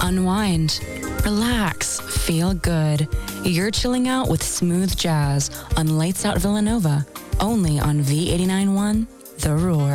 Unwind, relax, feel good. You're chilling out with smooth jazz on Lights Out Villanova, only on V89.1 The Roar.